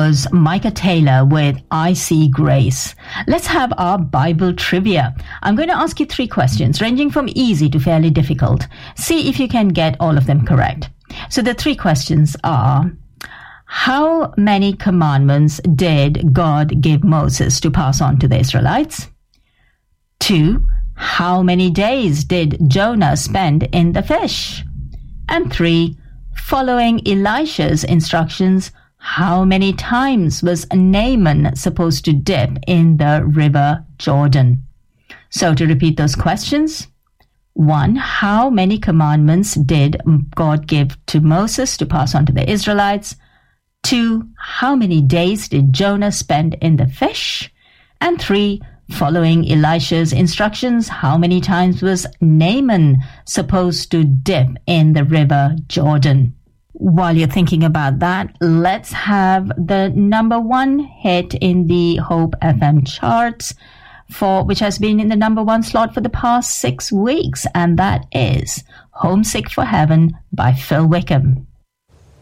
was Micah Taylor with I See Grace. Let's have our Bible trivia. I'm going to ask you 3 questions, ranging from easy to fairly difficult. See if you can get all of them correct. So the 3 questions are, how many commandments did God give Moses to pass on to the Israelites? 2, how many days did Jonah spend in the fish? And 3, following Elisha's instructions, how many times was Naaman supposed to dip in the river Jordan? So to repeat those questions, 1, how many commandments did God give to Moses to pass on to the Israelites? 2, how many days did Jonah spend in the fish? And 3, following Elisha's instructions, how many times was Naaman supposed to dip in the river Jordan? While you're thinking about that, let's have the number 1 hit in the Hope FM charts, which has been in the number 1 slot for the past 6 weeks, and that is Homesick for Heaven by Phil Wickham.